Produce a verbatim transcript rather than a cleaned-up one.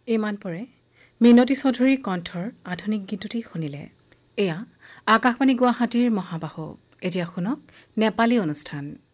ইমান পৰে মিনতী চৌধুৰীৰ কণ্ঠৰ আধুনিক গীতটি শুনিলে। এয়া আকাশবাণী গুৱাহাটীৰ মহাবাহু। এতিয়া শুনক নেপালী অনুষ্ঠান।